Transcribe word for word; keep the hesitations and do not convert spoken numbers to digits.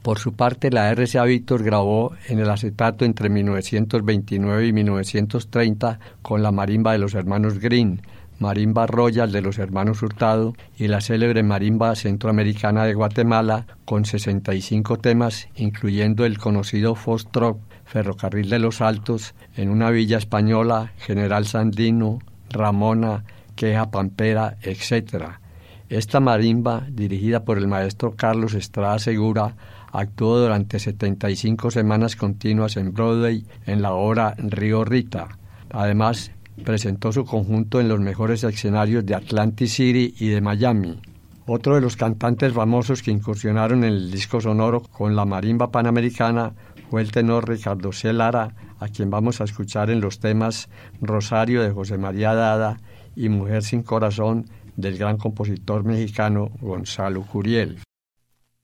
Por su parte, la R C A Víctor grabó en el acetato entre mil novecientos veintinueve y mil novecientos treinta con la marimba de los hermanos Green, Marimba Royal de los hermanos Hurtado y la célebre Marimba Centroamericana de Guatemala con sesenta y cinco temas, incluyendo el conocido Foxtrot, Ferrocarril de los Altos, En una villa española, General Sandino, Ramona, Queja Pampera, etcétera. Esta marimba, dirigida por el maestro Carlos Estrada Segura, actuó durante setenta y cinco semanas continuas en Broadway en la obra Río Rita. Además, presentó su conjunto en los mejores escenarios de Atlantic City y de Miami. Otro de los cantantes famosos que incursionaron en el disco sonoro con la marimba panamericana fue el tenor Ricardo C. Lara, a quien vamos a escuchar en los temas Rosario de José María Dada y Mujer sin Corazón del gran compositor mexicano Gonzalo Curiel.